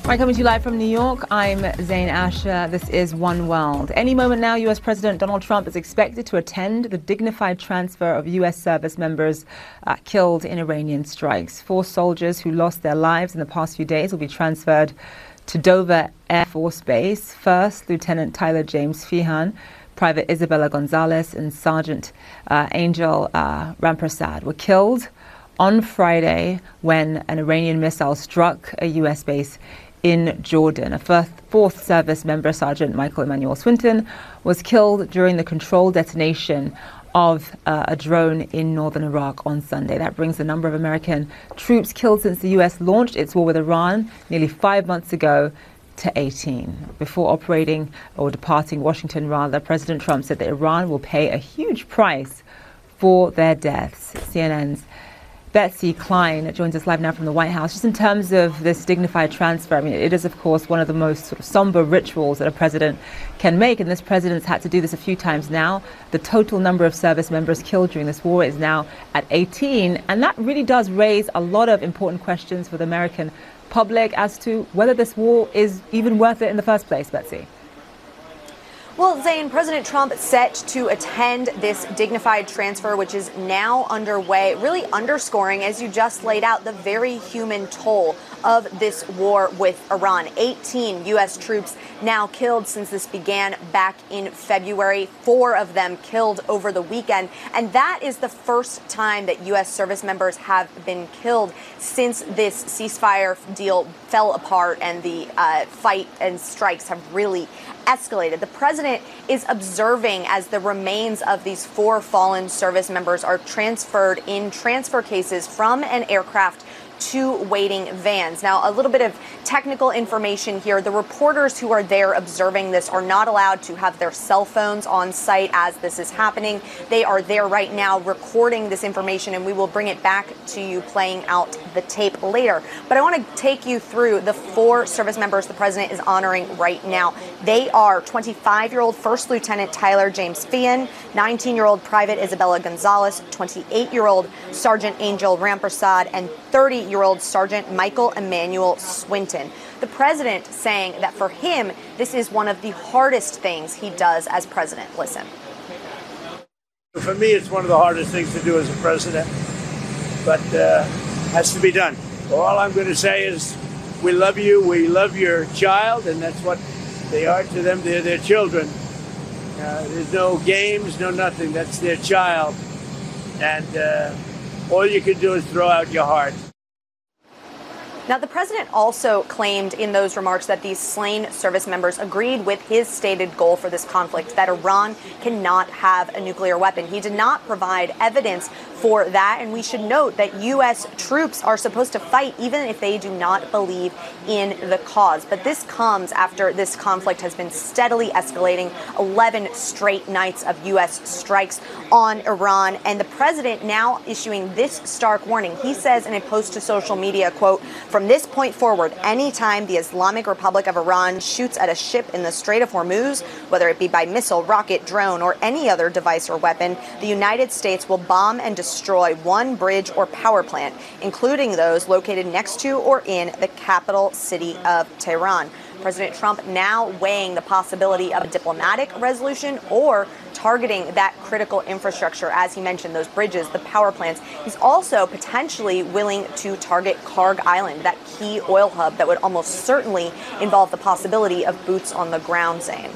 Right, coming to you live from New York, I'm Zain Asher. This is One World. Any moment now, U.S. President Donald Trump is expected to attend the dignified transfer of U.S. service members killed in Iranian strikes. 4 soldiers who lost their lives in the past few days will be transferred to Dover Air Force Base. First, Lieutenant Tyler James Feehan, Private Isabella Gonzalez, and Sergeant Angel Rampersad were killed on Friday when an Iranian missile struck a U.S. base in Jordan. A fourth service member, Sergeant Michael Emmanuel Swinton, was killed during the controlled detonation of a drone in northern Iraq on Sunday. That brings the number of American troops killed since the U.S. launched its war with Iran nearly 5 months ago to 18. Before operating or departing Washington, rather, President Trump said that Iran will pay a huge price for their deaths. CNN's Betsy Klein joins us live now from the White House. Just in terms of this dignified transfer, I mean, it is, of course, one of the most sort of somber rituals that a president can make, and this president's had to do this a few times now. The total number of service members killed during this war is now at 18, and that really does raise a lot of important questions for the American public as to whether this war is even worth it in the first place, Betsy. Well, Zain, President Trump set to attend this dignified transfer, which is now underway, really underscoring, as you just laid out, the very human toll of this war with Iran. 18 U.S. troops now killed since this began back in February, 4 of them killed over the weekend. And that is the first time that U.S. service members have been killed since this ceasefire deal fell apart and the fight and strikes have really escalated. The president is observing as the remains of these 4 fallen service members are transferred in transfer cases from an aircraft to waiting vans. Now, a little bit of technical information here. The reporters who are there observing this are not allowed to have their cell phones on site as this is happening. They are there right now recording this information, and we will bring it back to you playing out the tape later. But I want to take you through the 4 service members the president is honoring right now. They are 25-year-old First Lieutenant Tyler James Feehan, 19-year-old Private Isabella Gonzalez, 28-year-old Sergeant Angel Rampersad, and 30-year-old Sergeant Michael Emmanuel Swinton. The president saying that for him, this is one of the hardest things he does as president. Listen. For me, it's one of the hardest things to do as a president, but has to be done. All I'm going to say is we love you, we love your child, and that's what they are to them. They're their children. There's no games, no nothing. That's their child. And all you can do is throw out your heart. Now, the president also claimed in those remarks that these slain service members agreed with his stated goal for this conflict, that Iran cannot have a nuclear weapon. He did not provide evidence for that, and we should note that U.S. troops are supposed to fight even if they do not believe in the cause. But this comes after this conflict has been steadily escalating, 11 straight nights of U.S. strikes on Iran, and the president now issuing this stark warning. He says in a post to social media, quote, "From this point forward, anytime the Islamic Republic of Iran shoots at a ship in the Strait of Hormuz, whether it be by missile, rocket, drone, or any other device or weapon, the United States will bomb and destroy one bridge or power plant, including those located next to or in the capital city of Tehran." President Trump now weighing the possibility of a diplomatic resolution or targeting that critical infrastructure, as he mentioned, those bridges, the power plants. He's also potentially willing to target Karg Island, that key oil hub that would almost certainly involve the possibility of boots on the ground, Zain.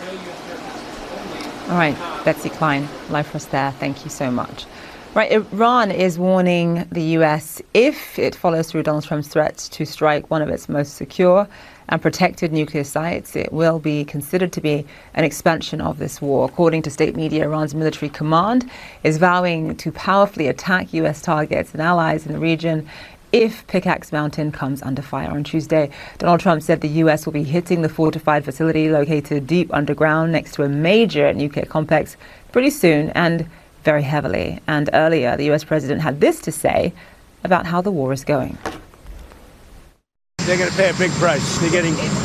All right, Betsy Klein, live for us there. Thank you so much. Right, Iran is warning the U.S. if it follows through Donald Trump's threats to strike one of its most secure and protected nuclear sites, it will be considered to be an expansion of this war. According to state media, Iran's military command is vowing to powerfully attack U.S. targets and allies in the region if Pickaxe Mountain comes under fire. On Tuesday, Donald Trump said the U.S. will be hitting the fortified facility located deep underground next to a major nuclear complex pretty soon and very heavily. And earlier, the U.S. president had this to say about how the war is going. They're going to pay a big price. They're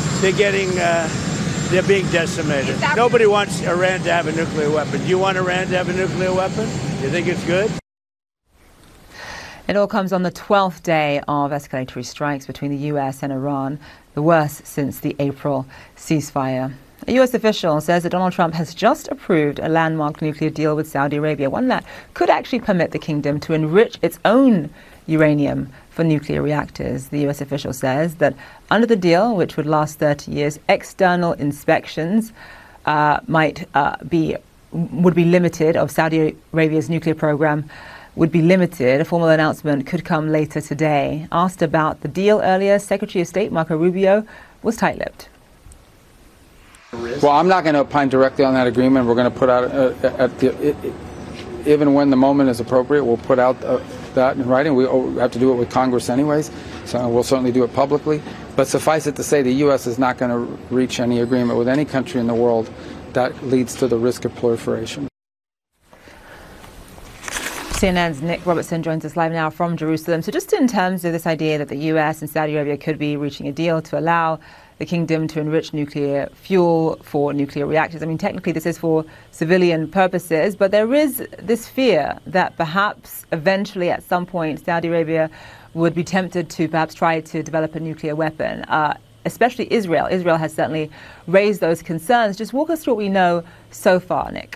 being decimated. Nobody wants Iran to have a nuclear weapon. Do you want Iran to have a nuclear weapon? You think it's good? It all comes on the 12th day of escalatory strikes between the US and Iran, the worst since the April ceasefire. A US official says that Donald Trump has just approved a landmark nuclear deal with Saudi Arabia, one that could actually permit the kingdom to enrich its own uranium for nuclear reactors. The US official says that under the deal, which would last 30 years, external inspections would be limited of Saudi Arabia's nuclear program would be limited. A formal announcement could come later today. Asked about the deal earlier, Secretary of State Marco Rubio was tight-lipped. Well, I'm not going to opine directly on that agreement. We're going to put out, even when the moment is appropriate, we'll put out that in writing. We have to do it with Congress anyways, so we'll certainly do it publicly. But suffice it to say, the U.S. is not going to reach any agreement with any country in the world that leads to the risk of proliferation. CNN's Nick Robertson joins us live now from Jerusalem. So just in terms of this idea that the US and Saudi Arabia could be reaching a deal to allow the kingdom to enrich nuclear fuel for nuclear reactors. I mean, technically this is for civilian purposes, but there is this fear that perhaps eventually at some point Saudi Arabia would be tempted to perhaps try to develop a nuclear weapon, especially Israel. Israel has certainly raised those concerns. Just walk us through what we know so far, Nick.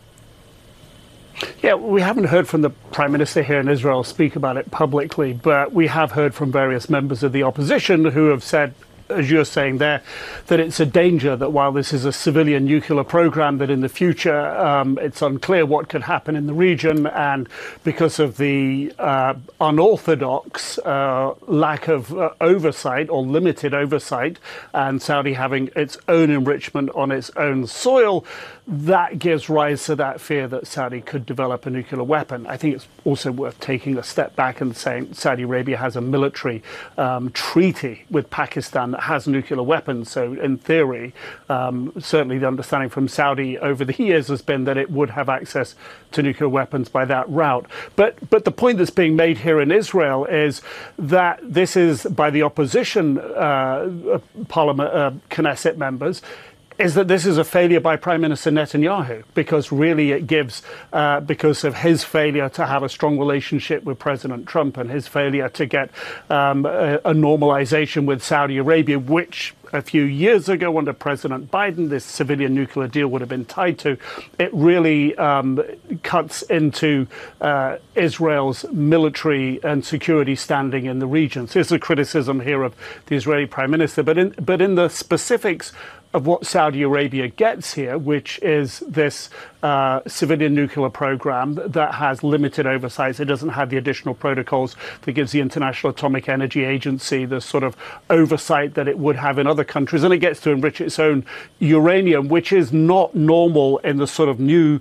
Yeah, we haven't heard from the Prime Minister here in Israel speak about it publicly, but we have heard from various members of the opposition who have said, as you're saying there, that it's a danger that while this is a civilian nuclear program, that in the future it's unclear what could happen in the region, and because of the unorthodox lack of oversight or limited oversight, and Saudi having its own enrichment on its own soil, that gives rise to that fear that Saudi could develop a nuclear weapon. I think it's also worth taking a step back and saying Saudi Arabia has a military treaty with Pakistan that has nuclear weapons. So in theory, certainly the understanding from Saudi over the years has been that it would have access to nuclear weapons by that route. But the point that's being made here in Israel is that this is by the opposition parliament, Knesset members, is that this is a failure by Prime Minister Netanyahu, because really it gives, because of his failure to have a strong relationship with President Trump and his failure to get a normalization with Saudi Arabia, which a few years ago under President Biden, this civilian nuclear deal would have been tied to. It really cuts into Israel's military and security standing in the region. So there's a criticism here of the Israeli Prime Minister, but in the specifics of what Saudi Arabia gets here, which is this civilian nuclear program that has limited oversight. It doesn't have the additional protocols that gives the International Atomic Energy Agency the sort of oversight that it would have in other countries. And it gets to enrich its own uranium, which is not normal in the sort of new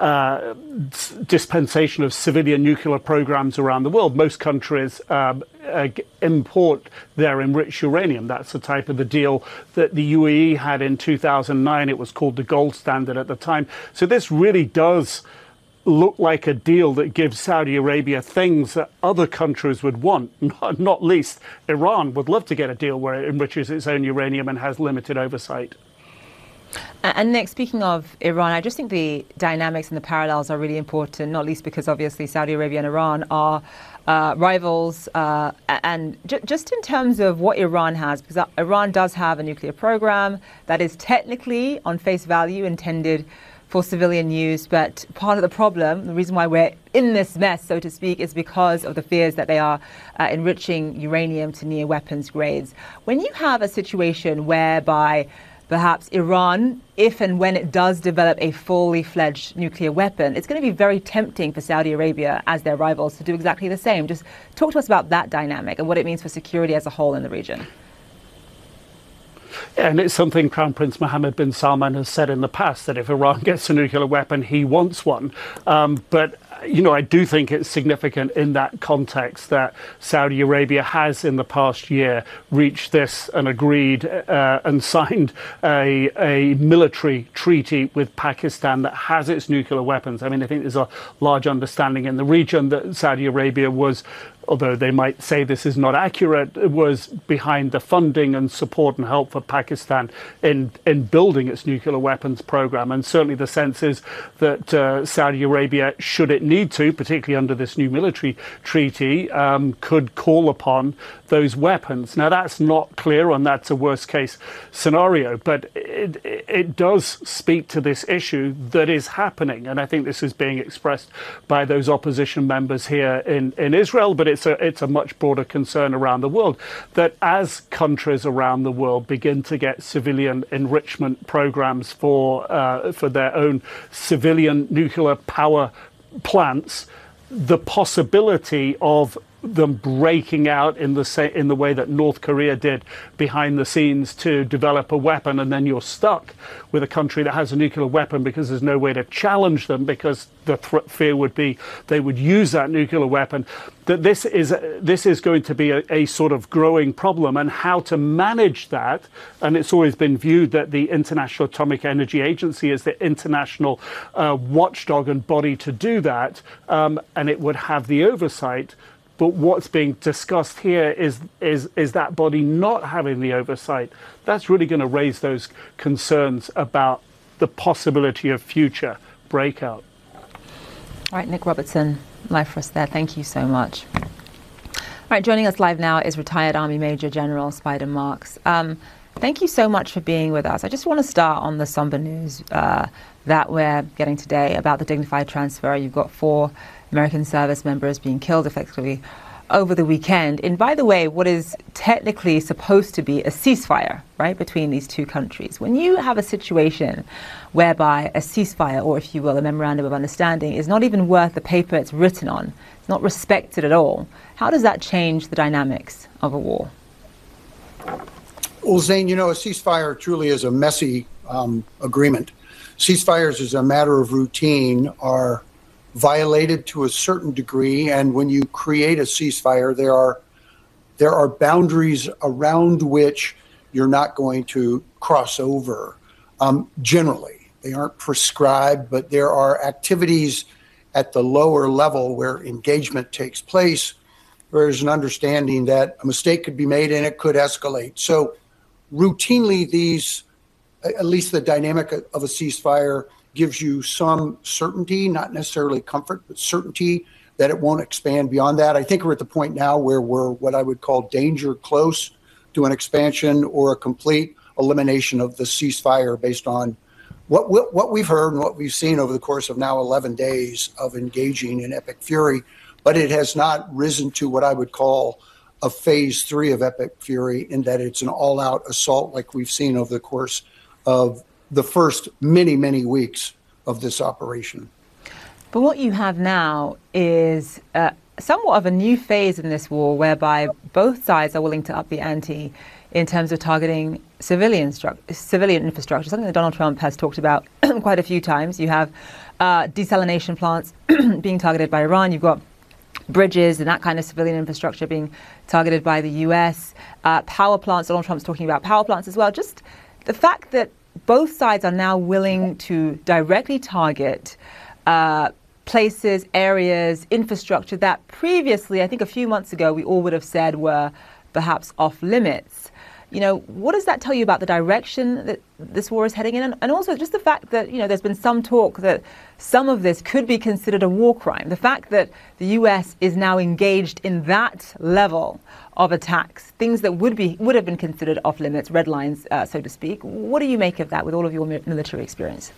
dispensation of civilian nuclear programs around the world. Most countries import their enriched uranium. That's the type of the deal that the UAE had in 2009. It was called the gold standard at the time. So this really does look like a deal that gives Saudi Arabia things that other countries would want, not least Iran would love to get a deal where it enriches its own uranium and has limited oversight. And Nick, speaking of Iran, I just think the dynamics and the parallels are really important, not least because obviously Saudi Arabia and Iran are rivals. And just in terms of what Iran has, because Iran does have a nuclear program that is technically on face value intended for civilian use. But part of the problem, the reason why we're in this mess, so to speak, is because of the fears that they are enriching uranium to near weapons grades. When you have a situation whereby perhaps Iran, if and when it does develop a fully fledged nuclear weapon, it's going to be very tempting for Saudi Arabia as their rivals to do exactly the same. Just talk to us about that dynamic and what it means for security as a whole in the region. And it's something Crown Prince Mohammed bin Salman has said in the past, that if Iran gets a nuclear weapon, he wants one. But you know, I do think it's significant in that context that Saudi Arabia has in the past year reached this and agreed and signed a military treaty with Pakistan that has its nuclear weapons. I mean, I think there's a large understanding in the region that Saudi Arabia was although they might say this is not accurate, was behind the funding and support and help for Pakistan in building its nuclear weapons program. And certainly the sense is that Saudi Arabia, should it need to, particularly under this new military treaty, could call upon those weapons. Now, that's not clear, and that's a worst case scenario, but it does speak to this issue that is happening. And I think this is being expressed by those opposition members here in Israel, but it's a much broader concern around the world, that as countries around the world begin to get civilian enrichment programs for their own civilian nuclear power plants, the possibility of them breaking out in the way that North Korea did behind the scenes to develop a weapon, and then you're stuck with a country that has a nuclear weapon because there's no way to challenge them, because the fear would be they would use that nuclear weapon. That this is going to be a sort of growing problem, and how to manage that. And it's always been viewed that the International Atomic Energy Agency is the international watchdog and body to do that, and it would have the oversight. But what's being discussed here is that body not having the oversight. That's really going to raise those concerns about the possibility of future breakout. All right, Nick Robertson, live for us there. Thank you so much. All right, joining us live now is retired Army Major General Spider Marks. Thank you so much for being with us. I just want to start on the somber news that we're getting today about the dignified transfer. You've got 4 American service members being killed effectively over the weekend. And by the way, what is technically supposed to be a ceasefire, right, between these two countries. When you have a situation whereby a ceasefire, or if you will, a memorandum of understanding, is not even worth the paper it's written on, it's not respected at all, how does that change the dynamics of a war? Well, Zane, a ceasefire truly is a messy agreement. Ceasefires, as a matter of routine, are violated to a certain degree, and when you create a ceasefire, there are boundaries around which you're not going to cross over. Generally, they aren't prescribed, but there are activities at the lower level where engagement takes place, where there's an understanding that a mistake could be made and it could escalate. So routinely, these, at least the dynamic of a ceasefire, gives you some certainty, not necessarily comfort, but certainty that it won't expand beyond that. I think we're at the point now where we're what I would call danger close to an expansion or a complete elimination of the ceasefire, based on what we've heard and what we've seen over the course of now 11 days of engaging in epic fury. But it has not risen to what I would call a phase 3 of epic fury, in that it's an all-out assault like we've seen over the course of the first many, many weeks of this operation. But what you have now is somewhat of a new phase in this war, whereby both sides are willing to up the ante in terms of targeting civilian infrastructure, something that Donald Trump has talked about quite a few times. You have desalination plants being targeted by Iran. You've got bridges and that kind of civilian infrastructure being targeted by the US. Power plants, Donald Trump's talking about power plants as well. Just the fact that both sides are now willing to directly target places, areas, infrastructure that previously, I think a few months ago, we all would have said were perhaps off limits. What does that tell you about the direction that this war is heading in? And also just the fact that, there's been some talk that some of this could be considered a war crime. The fact that the US is now engaged in that level of attacks, things that would have been considered off limits, red lines, so to speak. What do you make of that with all of your military experience?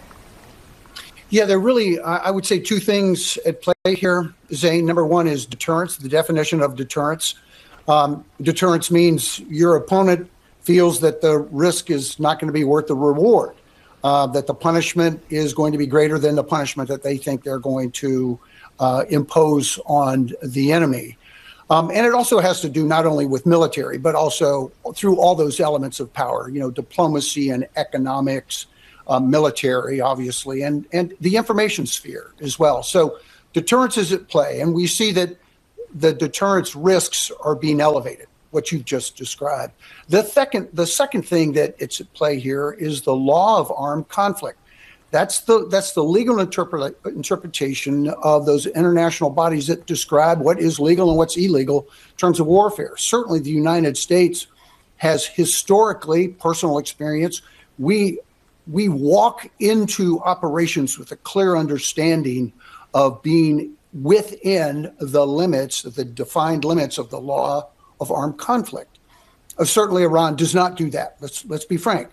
Yeah, there really, I would say, 2 things at play here, Zane. Number one is deterrence, the definition of deterrence. Deterrence means your opponent feels that the risk is not going to be worth the reward, that the punishment is going to be greater than the punishment that they think they're going to impose on the enemy. And it also has to do not only with military, but also through all those elements of power, diplomacy and economics, military, obviously, and the information sphere as well. So deterrence is at play, and we see that the deterrence risks are being elevated, what you've just described. The second thing that it's at play here is the law of armed conflict. That's the legal interpretation of those international bodies that describe what is legal and what's illegal in terms of warfare. Certainly the United States has historically personal experience. We walk into operations with a clear understanding of being within the limits, the defined limits of the law of armed conflict. Certainly Iran does not do that. Let's be frank.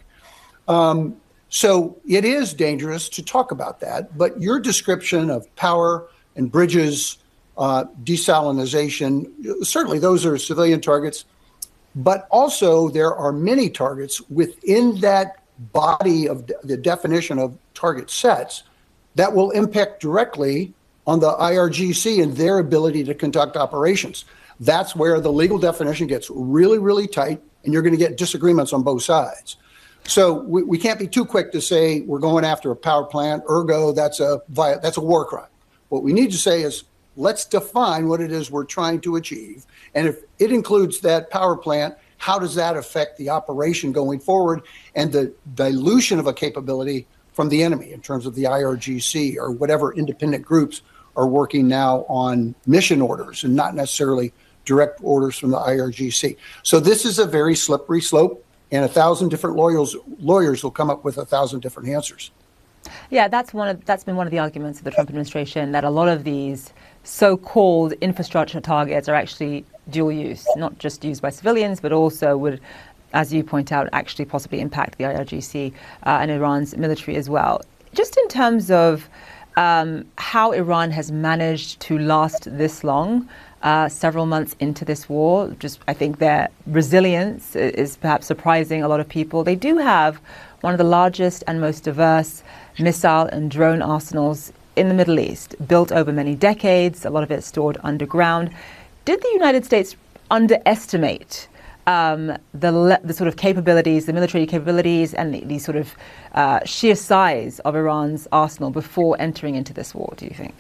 So it is dangerous to talk about that, but your description of power and bridges, desalinization, certainly those are civilian targets, but also there are many targets within that body of the definition of target sets that will impact directly on the IRGC and their ability to conduct operations. That's where the legal definition gets really, really tight, and you're going to get disagreements on both sides. So we can't be too quick to say we're going after a power plant, ergo that's a war crime. What we need to say is let's define what it is we're trying to achieve. And if it includes that power plant, how does that affect the operation going forward and the dilution of a capability from the enemy in terms of the IRGC or whatever independent groups are working now on mission orders and not necessarily direct orders from the IRGC. So this is a very slippery slope. And 1,000 different lawyers will come up with 1,000 different answers. Yeah, that's been one of the arguments of the Trump administration, that a lot of these so-called infrastructure targets are actually dual use, not just used by civilians, but also would, as you point out, actually possibly impact the IRGC and Iran's military as well. Just in terms of how Iran has managed to last this long, several months into this war. I think their resilience is perhaps surprising a lot of people. They do have one of the largest and most diverse missile and drone arsenals in the Middle East, built over many decades, a lot of it stored underground. Did the United States underestimate the sort of capabilities, the military capabilities, and the sort of sheer size of Iran's arsenal before entering into this war, do you think?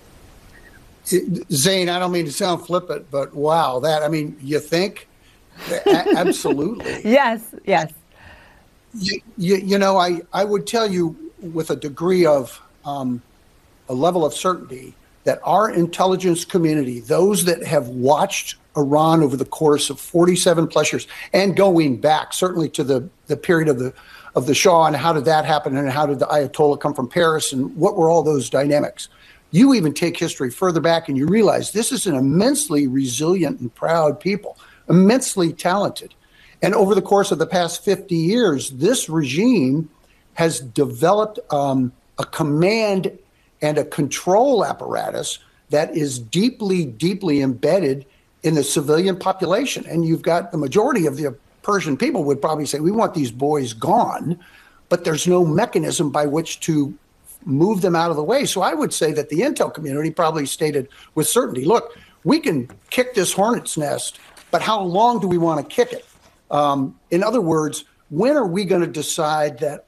Zane, I don't mean to sound flippant, but wow, you think? Absolutely. Yes. You know, I would tell you with a degree of a level of certainty that our intelligence community, those that have watched Iran over the course of 47 plus years and going back certainly to the period of the Shah and how did that happen and how did the Ayatollah come from Paris and what were all those dynamics? You even take history further back and you realize this is an immensely resilient and proud people, immensely talented. And over the course of the past 50 years, this regime has developed a command and a control apparatus that is deeply, deeply embedded in the civilian population. And you've got the majority of the Persian people would probably say, we want these boys gone, but there's no mechanism by which to move them out of the way. So I would say that the intel community probably stated with certainty, look, we can kick this hornet's nest, but how long do we want to kick it? In other words, when are we going to decide that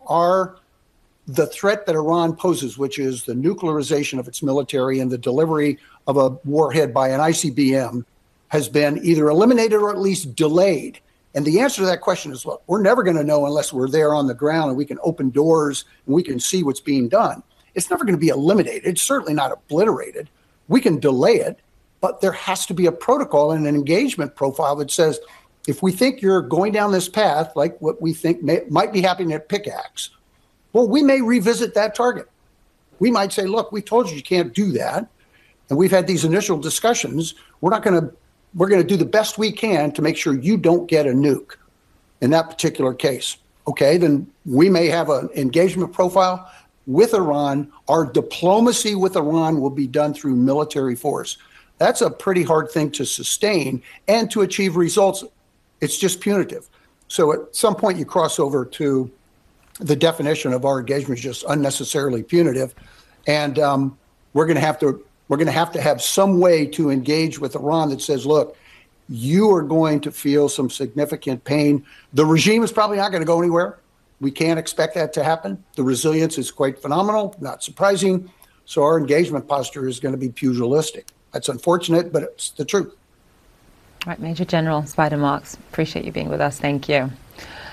the threat that Iran poses, which is the nuclearization of its military and the delivery of a warhead by an ICBM, has been either eliminated or at least delayed? And the answer to that question is, look, we're never going to know unless we're there on the ground and we can open doors and we can see what's being done. It's never going to be eliminated. It's certainly not obliterated. We can delay it, but there has to be a protocol and an engagement profile that says, if we think you're going down this path, like what we think might be happening at Pickaxe, well, we may revisit that target. We might say, look, we told you can't do that. And we've had these initial discussions. We're going to do the best we can to make sure you don't get a nuke in that particular case. Okay, then we may have an engagement profile with Iran. Our diplomacy with Iran will be done through military force. That's a pretty hard thing to sustain and to achieve results. It's just punitive. So at some point you cross over to the definition of our engagement is just unnecessarily punitive. And we're going to have to have some way to engage with Iran that says, look, you are going to feel some significant pain. The regime is probably not going to go anywhere. We can't expect that to happen. The resilience is quite phenomenal, not surprising. So our engagement posture is going to be pugilistic. That's unfortunate, but it's the truth. All right, Major General Spider Marks, appreciate you being with us. Thank you.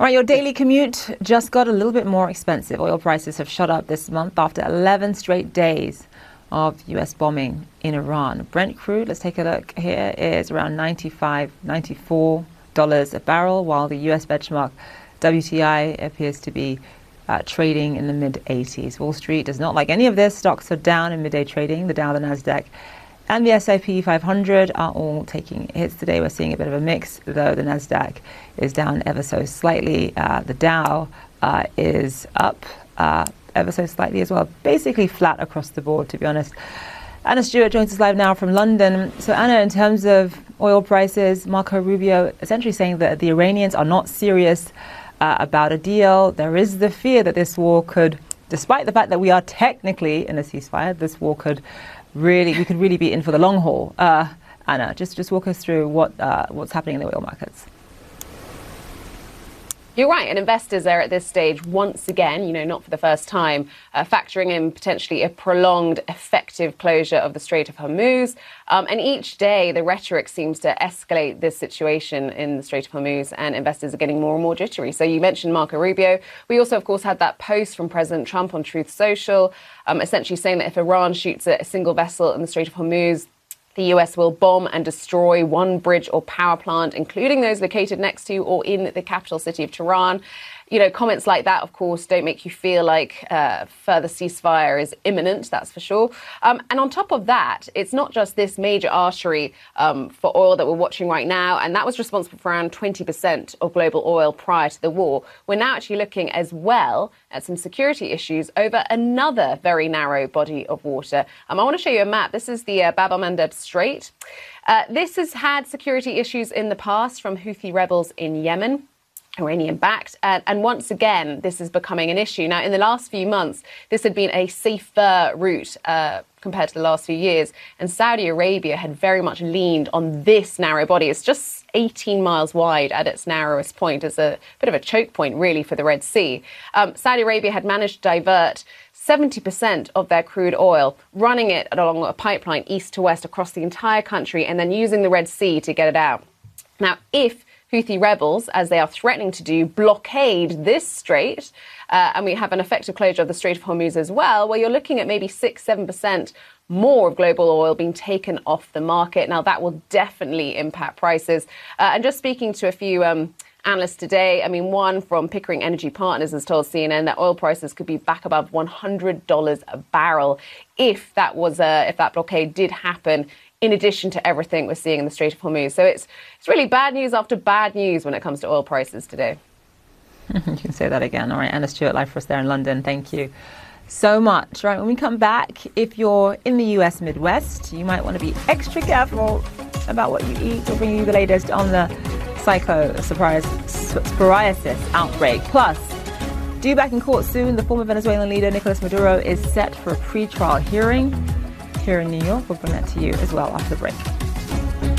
All right, your daily commute just got a little bit more expensive. Oil prices have shot up this month after 11 straight days of U.S. bombing in Iran. Brent crude, let's take a look here, is around $94 a barrel, while the U.S. benchmark WTI appears to be trading in the mid-80s. Wall Street does not like any of this. Stocks are down in midday trading. The Dow, the Nasdaq, and the S&P 500 are all taking hits today. We're seeing a bit of a mix, though. The Nasdaq is down ever so slightly. The Dow is up ever so slightly as well. Basically flat across the board, to be honest. Anna Stewart joins us live now from London. So, Anna, in terms of oil prices, Marco Rubio essentially saying that the Iranians are not serious about a deal. There is the fear that this war could, despite the fact that we are technically in a ceasefire, this war could we could really be in for the long haul. Anna, just walk us through what's happening in the oil markets. You're right, and investors are at this stage once again, not for the first time, factoring in potentially a prolonged effective closure of the Strait of Hormuz. And each day the rhetoric seems to escalate this situation in the Strait of Hormuz, and investors are getting more and more jittery. So you mentioned Marco Rubio. We also, of course, had that post from President Trump on Truth Social, essentially saying that if Iran shoots at a single vessel in the Strait of Hormuz, the US will bomb and destroy one bridge or power plant, including those located next to or in the capital city of Tehran. Comments like that, of course, don't make you feel like further ceasefire is imminent, that's for sure. And on top of that, it's not just this major artery for oil that we're watching right now, and that was responsible for around 20% of global oil prior to the war. We're now actually looking as well at some security issues over another very narrow body of water. I want to show you a map. This is the Bab el-Mandeb Strait. This has had security issues in the past from Houthi rebels in Yemen, Iranian-backed, and once again, this is becoming an issue. Now, in the last few months, this had been a safer route compared to the last few years, and Saudi Arabia had very much leaned on this narrow body. It's just 18 miles wide at its narrowest point, as a bit of a choke point, really, for the Red Sea. Saudi Arabia had managed to divert 70% of their crude oil, running it along a pipeline east to west across the entire country, and then using the Red Sea to get it out. Now, if Houthi rebels, as they are threatening to do, blockade this strait, and we have an effective closure of the Strait of Hormuz as well, where you're looking at maybe 6-7% more of global oil being taken off the market. Now, that will definitely impact prices. And just speaking to a few analysts today, one from Pickering Energy Partners has told CNN that oil prices could be back above $100 a barrel if that blockade did happen, in addition to everything we're seeing in the Strait of Hormuz. So it's really bad news after bad news when it comes to oil prices today. You can say that again. All right, Anna Stewart, live for us there in London. Thank you so much. Right, when we come back, if you're in the US Midwest, you might want to be extra careful about what you eat. We'll bring you the latest on the psoriasis outbreak. Plus, due back in court soon, the former Venezuelan leader Nicolas Maduro is set for a pre-trial hearing here in New York. We'll bring that to you as well after the break.